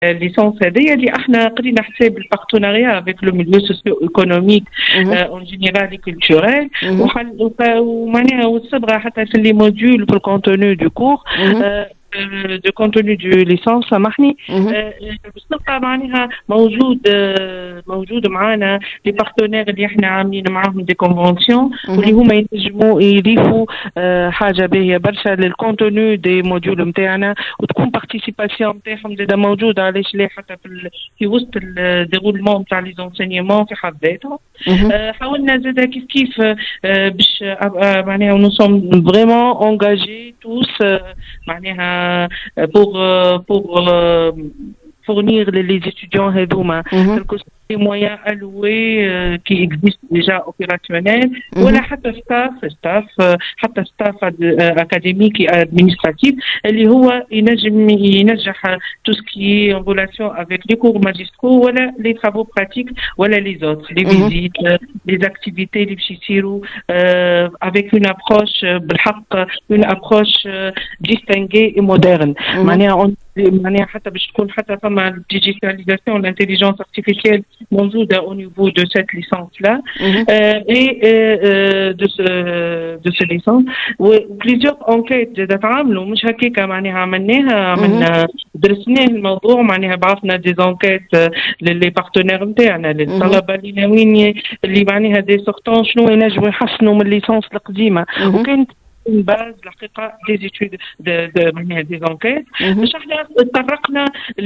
الليسونس هذيا اللي احنا قرينا حساب البارتناريا افيك لو ميليو سوسيو ايكونوميك اون جينيرال كولتوريل ومعناها والصبغه حتى في لي موديول في الكونتوني دو كور دو كونتوني دو ليسونس سامحني باش نلقى معناها موجود معانا لي بارتنير اللي احنا عاملين معاهم دي كونفونسيون واللي هما ينجموا يضيفوا حاجه باهيه برشا للكونتوني دي موديول نتاعنا وتكون بارتيسيباسيون نتاعهم زاده موجوده. علاش لا حتى في وسط الديرولمون نتاع لي زونسينيمون في حد ذاتهم. حاولنا زاده كيف باش معناها نو سوم فريمون انجاجي توس معناها pour fournir les étudiants هذوما des moyens alloués qui existent déjà opérationnels ولا حتى حتى staff académique et administratif اللي هو ينجح tout ce qui est en relation avec les cours magistraux ولا les travaux pratiques ولا les autres les visites les activités اللي باش يصيروا avec une approche بالحق une approche distinguée et moderne. معناها حتى باش تكون حتى فما الديجيتاليزاسيون l'intelligence artificielle موجودة au niveau de cette licence-là et de ce licence. وبليزيور enquêtes جدا تعملوا مش هكاكا معناها عملنا درسناه الموضوع معناها بعثنا دي enquêtes للي بارتنير نتاعنا للطلبة اللي ناويين اللي معناها دي سورتون شنو ينجموا يحسنوا من الليسانس القديمة وكانت une base الحقيقة des études معناها des enquêtes باش احنا تطرقنا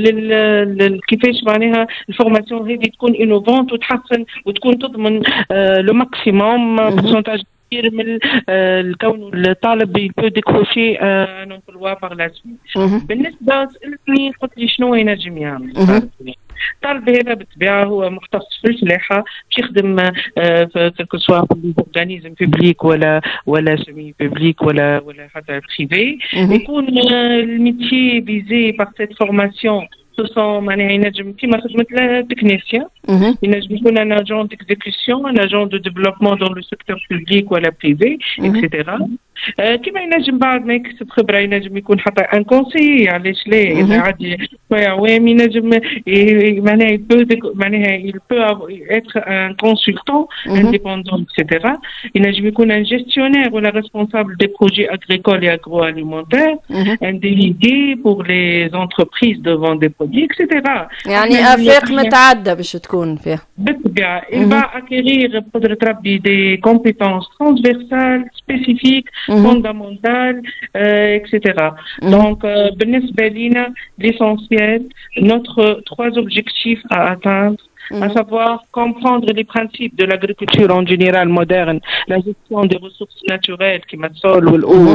كيفاش معناها الفورماسيون هذه تكون انوفونت وتحسن وتكون تضمن لو ماكسيموم برسنتاج كبير من الكون الطالب يبو ديكروشي ان امبلوا باغ لا سويت. بالنسبة سألتني قلت لي شنو ينجم يعمل الطالب هذا بالطبيعه هو مختص في الفلاحه باش يخدم في سواء في اورغانيزم بوبليك ولا سيمي بوبليك ولا حتى بريفي يكون الميتي فيزي باغ سيت فورماسيون معناها ينجم كيما خدمة التكنيسيان ينجم يكون ان اجون ديكزيكسيون ان اجون دو ديفلوبمون دون لو سيكتور بوبليك ولا بريفي اكسيتيرا. كيما ينجم بعد ما يكسب خبره ينجم يكون حتى ان كونسي علاش لا اذا عاد شويه عوام ينجم معناها معناها il peut être un consultant indépendant etc. ينجم يكون un gestionnaire ولا responsable des projets agricoles et agroalimentaires un délégué pour les entreprises de vente des produits etc. يعني افاق متعدده باش تكون فيها بالطبيعه. il va acquérir بقدرة ربي des compétences transversales spécifiques fondamentales etc. Donc بالنسبة لنا l'essentiel notre 3 objectifs à atteindre à savoir comprendre les principes de l'agriculture en général moderne, la gestion des ressources naturelles qui le sol ou l'eau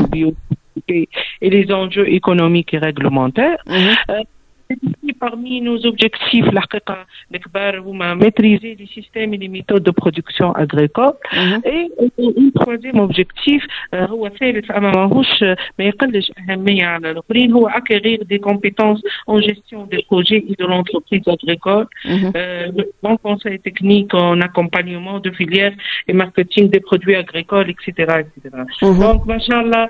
et les enjeux économiques et réglementaires. Parmi nos objectifs الحقيقة الكبار هما maîtriser les systèmes et les méthodes de production agricole et un troisième objectif هو ثالث أما ماهوش ما يقلش أهمية على الآخرين هو acquérir des compétences en gestion des projets et de l'entreprise agricole en conseil technique, en accompagnement de filières et marketing des produits agricoles etc. Donc ما شاء الله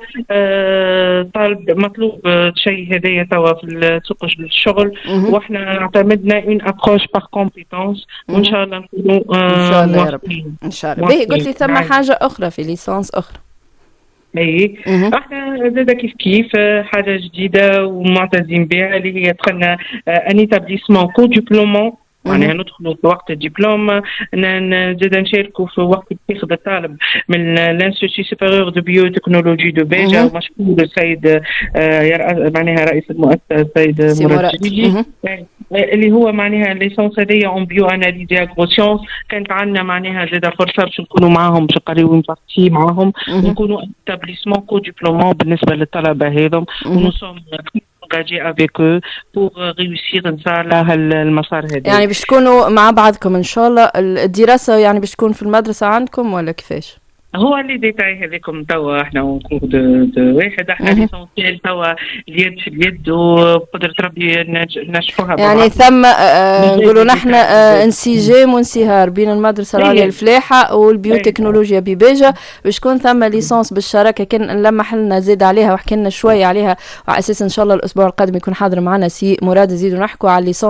طالب مطلوب شيء هدايا توا في سوق الشغل واحنا اعتمدنا une approche par compétence وان شاء الله نكونوا ان شاء الله يا رب ان شاء الله. باهي قلت لي ثم حاجه اخرى في ليسانس اخرى اي احنا زاد كيف حاجه جديده ومعتزين بها اللي هي دخلنا ان ايتابليسمون كو ديبلومون معناها ندخلوا في وقت الدبلوم زاد نشاركوا في وقت اتخاذ الطالب من الانستيتيو سوبيريور دو بيوتكنولوجي دو بيجا ومشكور السيد معناها رئيس المؤسسه السيد مراد اللي هو معناها ليسونس هذيا اون بيو اناليزي اغروسيونس. كانت عندنا معناها زاد فرصه باش نكونوا معاهم باش نقريو بارتي معاهم ونكونوا اتابليسمون كو ديبلومون بالنسبه للطلبه هذم ونصوم engagé avec eux pour réussir إن شاء الله المسار هذا. يعني باش تكونوا مع بعضكم إن شاء الله. الدراسة يعني باش تكون في المدرسة عندكم ولا كيفاش؟ هو اللي ديتاي هذيكم توا احنا واحد احنا ليسونسيال توا اليد في اليد وقدرة ربي نشفوها يعني ثم نقولوا نحن انسجام وانصهار بين المدرسة العليا الفلاحة والبيوتكنولوجيا بباجة، باش تكون ثم ليسونس بالشراكة. كان نلمح لنا زيد عليها وحكينا شوية عليها، وعلى اساس ان شاء الله الاسبوع القادم يكون حاضر معنا سي مراد نزيدوا نحكوا على الليسونس